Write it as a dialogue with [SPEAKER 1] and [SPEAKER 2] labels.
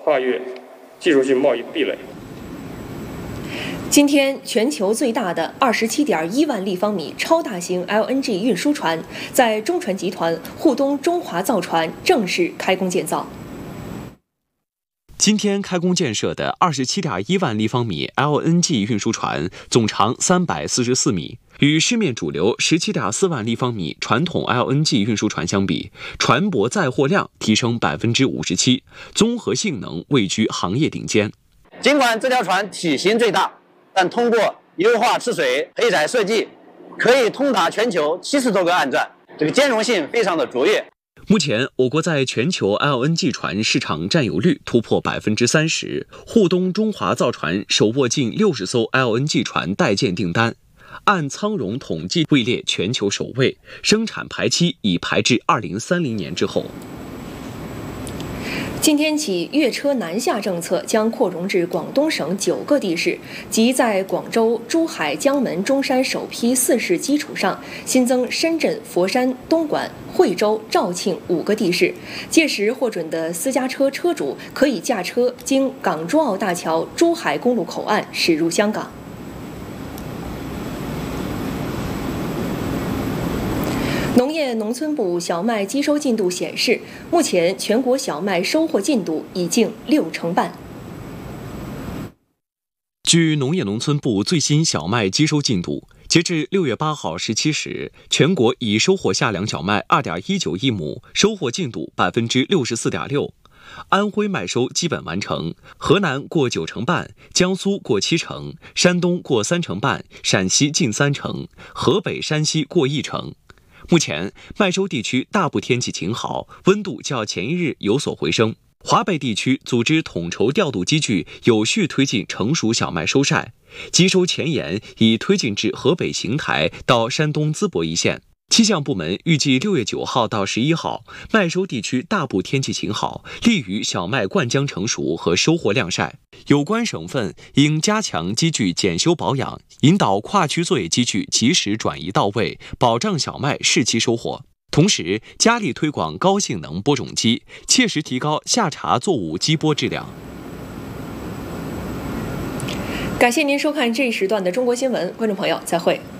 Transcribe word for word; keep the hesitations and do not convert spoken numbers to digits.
[SPEAKER 1] 跨越技术性贸易壁垒。
[SPEAKER 2] 今天，全球最大的二十七点一万立方米超大型 L N G 运输船在中船集团沪东中华造船正式开工建造。
[SPEAKER 3] 今天开工建设的二十七点一万立方米 L N G 运输船，总长三百四十四米，与市面主流十七点四万立方米传统 L N G 运输船相比，船舶载货量提升百分之五十七，综合性能位居行业顶尖。
[SPEAKER 4] 尽管这条船体型最大，但通过优化吃水配载设计，可以通达全球七十多个岸站，这个兼容性非常的卓越。
[SPEAKER 3] 目前，我国在全球 L N G 船市场占有率突破百分之三十，沪东中华造船手握近六十艘 L N G 船待建订单，按仓容统计位列全球首位，生产排期已排至二零三零年之后。
[SPEAKER 2] 今天起，粤车南下政策将扩容至广东省九个地市，即在广州、珠海、江门、中山首批四市基础上，新增深圳、佛山、东莞、惠州、肇庆五个地市。届时获准的私家车车主可以驾车经港珠澳大桥珠海公路口岸驶入香港。农业农村部小麦机收进度显示，目前全国小麦收获进度已经六成半。
[SPEAKER 3] 据农业农村部最新小麦机收进度，截至六月八号十七时，全国已收获下粮小麦二点一九亿亩，收获进度百分之六十四点六。安徽麦收基本完成，河南过九成半，江苏过七成，山东过三成半，陕西近三成，河北、山西过一成。目前，麦收地区大部天气晴好，温度较前一日有所回升。华北地区组织统筹调度机具，有序推进成熟小麦收晒，机收前沿已推进至河北邢台到山东淄博一线。气象部门预计六月九号到十一号，麦收地区大部天气晴好，利于小麦灌浆成熟和收获晾晒。有关省份应加强机具检修保养，引导跨区作业机具及时转移到位，保障小麦适期收获。同时，加力推广高性能播种机，切实提高夏茬作物机播质量。
[SPEAKER 2] 感谢您收看这一时段的中国新闻，观众朋友，再会。